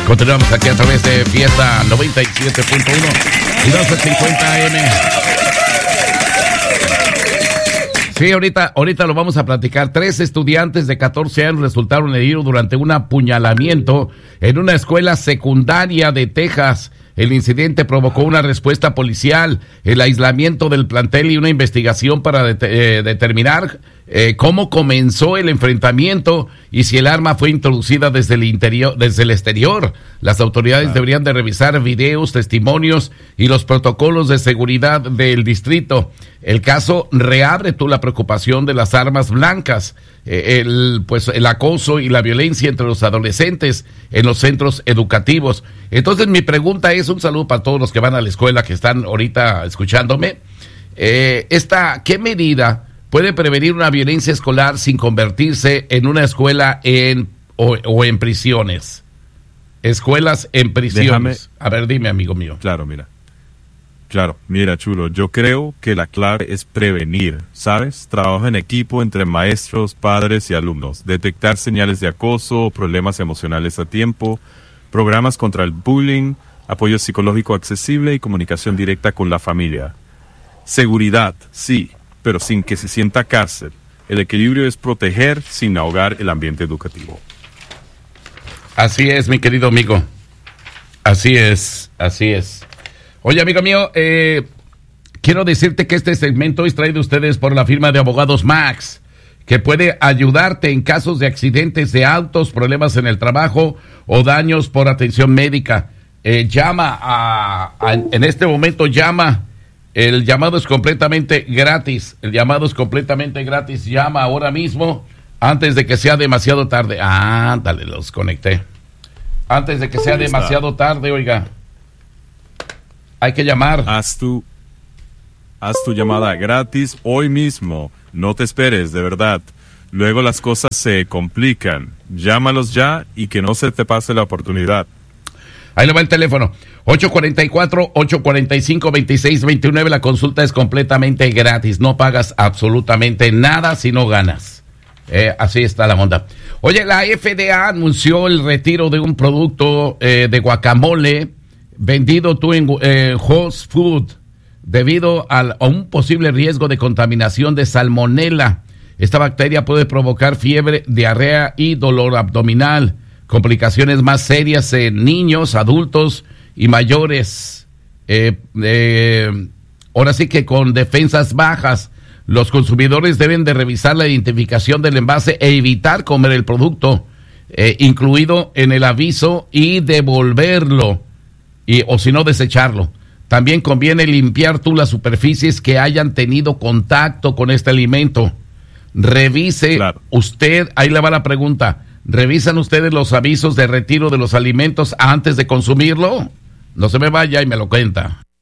Continuamos aquí a través de Fiesta 97.1 y 1250 AM. Sí, ahorita lo vamos a platicar. 3 estudiantes de 14 años resultaron heridos durante un apuñalamiento en una escuela secundaria de Texas. El incidente provocó una respuesta policial, el aislamiento del plantel y una investigación para determinar cómo comenzó el enfrentamiento y si el arma fue introducida desde el exterior. Las autoridades deberían de revisar videos, testimonios y los protocolos de seguridad del distrito. El caso reabre la preocupación de las armas blancas, el acoso y la violencia entre los adolescentes en los centros educativos. Entonces mi pregunta es, un saludo para todos los que van a la escuela, que están ahorita escuchándome. ¿Qué medida puede prevenir una violencia escolar sin convertirse en una escuela en prisiones? Escuelas en prisiones. A ver, dime, amigo mío. Claro, mira, chulo, yo creo que la clave es prevenir, ¿sabes? Trabajo en equipo entre maestros, padres y alumnos, detectar señales de acoso, problemas emocionales a tiempo, programas contra el bullying, apoyo psicológico accesible y comunicación directa con la familia. Seguridad, sí, pero sin que se sienta cárcel. El equilibrio es proteger sin ahogar el ambiente educativo. Así es, mi querido amigo. Así es. Oye, amigo mío, quiero decirte que este segmento es traído a ustedes por la firma de abogados Max, que puede ayudarte en casos de accidentes de autos, problemas en el trabajo o daños por atención médica. Llama en este momento, llama. El llamado es completamente gratis. Llama ahora mismo, antes de que sea demasiado tarde. Dale, los conecté. Antes de que sea demasiado tarde, oiga. Hay que llamar. Haz tu llamada gratis hoy mismo. No te esperes, de verdad. Luego las cosas se complican. Llámalos ya y que no se te pase la oportunidad. Ahí le va el teléfono. 844-845-2629. La consulta es completamente gratis. No pagas absolutamente nada si no ganas. Así está la onda. Oye, la FDA anunció el retiro de un producto de guacamole vendido en Whole Foods debido a un posible riesgo de contaminación de salmonela. Esta bacteria puede provocar fiebre, diarrea y dolor abdominal, complicaciones más serias en niños, adultos y mayores. Ahora sí que con defensas bajas, los consumidores deben de revisar la identificación del envase e evitar comer el producto incluido en el aviso y devolverlo. O si no, desecharlo. También conviene limpiar las superficies que hayan tenido contacto con este alimento. Revise usted, ahí le va la pregunta, ¿revisan ustedes los avisos de retiro de los alimentos antes de consumirlo? No se me vaya y me lo cuenta.